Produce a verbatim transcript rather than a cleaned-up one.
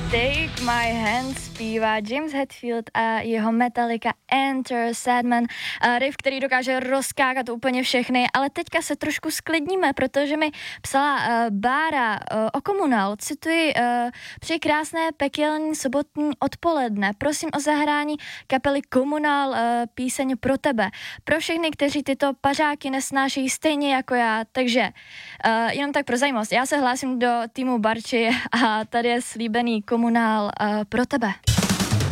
Take My Hand zpívá James Hetfield a jeho Metallica Enter Sandman. Riff, který dokáže rozkákat úplně všechny, ale teďka se trošku sklidníme, protože mi psala uh, Bára uh, o Komunál. Cituji, uh, přeji krásné pekelní sobotní odpoledne. Prosím o zahrání kapely Komunál, uh, píseň Pro tebe. Pro všechny, kteří tyto pařáky nesnášejí stejně jako já. Takže uh, jenom tak pro zajímavost. Já se hlásím do týmu Barči a tady je slíbený Komunál uh, Pro tebe.